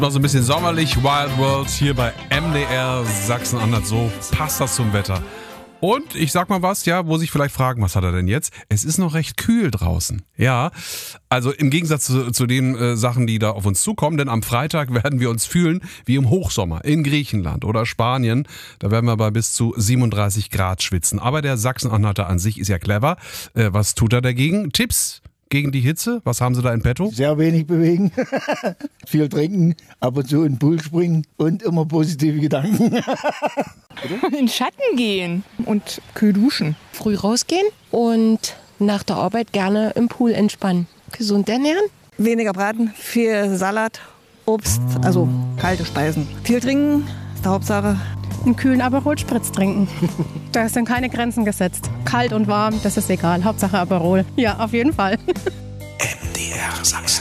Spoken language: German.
Noch so ein bisschen sommerlich, Wild World hier bei MDR Sachsen-Anhalt. So passt das zum Wetter. Und ich sag mal was, ja, wo sich vielleicht fragen, was hat er denn jetzt? Es ist noch recht kühl draußen. Ja, also im Gegensatz zu den Sachen, die da auf uns zukommen, denn am Freitag werden wir uns fühlen wie im Hochsommer in Griechenland oder Spanien. Da werden wir bei bis zu 37 Grad schwitzen. Aber der Sachsen-Anhalter an sich ist ja clever. Was tut er dagegen? Tipps gegen die Hitze? Was haben Sie da in petto? Sehr wenig bewegen, viel trinken, ab und zu in den Pool springen und immer positive Gedanken. In den Schatten gehen und kühl duschen. Früh rausgehen und nach der Arbeit gerne im Pool entspannen. Gesund ernähren. Weniger braten, viel Salat, Obst, also kalte Speisen. Viel trinken, ist die Hauptsache. Einen kühlen Aperol Spritz trinken. Da sind keine Grenzen gesetzt. Kalt und warm, das ist egal. Hauptsache Aperol. Ja, auf jeden Fall. MDR Sachsen.